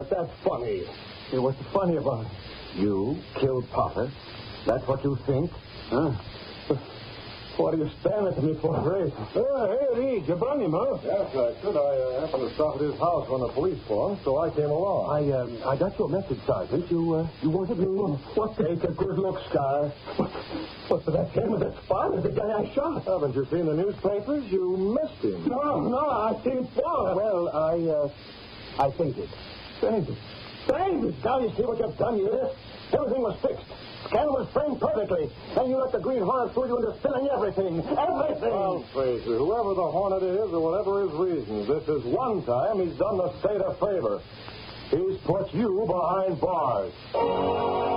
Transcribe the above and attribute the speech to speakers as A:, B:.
A: is that funny?
B: Hey, what's funny about it?
A: You killed Potter? That's what you think?
B: Huh? What are you staring at me for, Grace?
A: Hey, Reed, you brought him, huh?
B: Yes, I could. I happened to stop at his house when the police formed, so I came along.
A: I got your message, Sergeant. You wanted me.
B: What? Take a good look, Scar.
A: But that came as a spot as the guy I shot.
B: Haven't you seen the newspapers? You missed him.
A: No, I seen Paul.
C: Well, I fainted.
A: Fainted? Now you see what you've done here? Everything was fixed. Scanner was framed perfectly. And you let the Green Hornet fool you into spilling everything. Everything!
B: Well, Fraser, whoever the Hornet is or whatever his reasons, this is one time he's done the state a favor. He's put you behind bars.